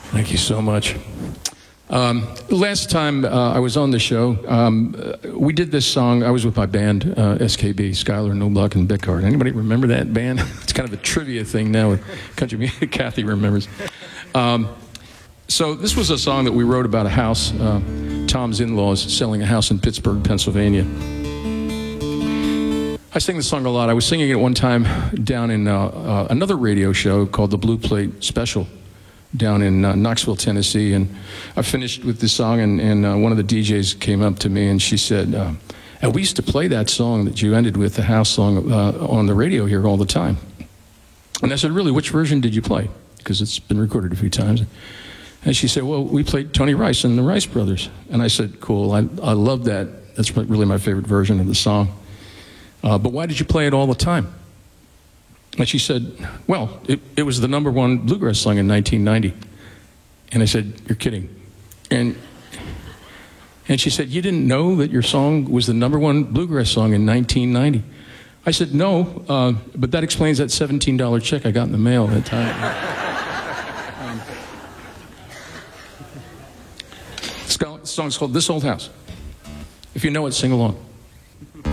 Thank you so much. Last time I was on the show, we did this song. I was with my band, SKB, Skylar, Noblock, and Bickard. Anybody remember that band? It's kind of a trivia thing now with country music. Kathy remembers. So this was a song that we wrote about a house. Tom's in-laws selling a house in Pittsburgh, Pennsylvania. I sing this song a lot. I was singing it one time down in another radio show called the Blue Plate Special down in Knoxville, Tennessee. And I finished with this song, and one of the DJs came up to me and she said, we used to play that song that you ended with, the house song, on the radio here all the time. And I said, really, which version did you play? Because it's been recorded a few times. And she said, well, we played Tony Rice and the Rice Brothers. And I said, cool, I love that. That's really my favorite version of the song. But why did you play it all the time? And she said, well, it was the #1 bluegrass song in 1990. And I said, you're kidding. And she said, you didn't know that your song was the #1 bluegrass song in 1990? I said, no, but that explains that $17 check I got in the mail at that time. This song's called This Old House. If you know it, sing along.